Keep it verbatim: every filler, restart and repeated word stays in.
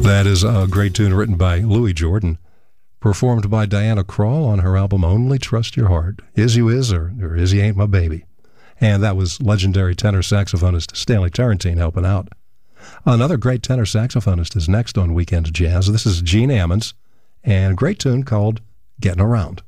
That is a great tune written by Louis Jordan, performed by Diana Krall on her album Only Trust Your Heart. Is You Is or, or Is You Ain't My Baby. And that was legendary tenor saxophonist Stanley Tarantine helping out. Another great tenor saxophonist is next on Weekend Jazz. This is Gene Ammons, and a great tune called Getting Around.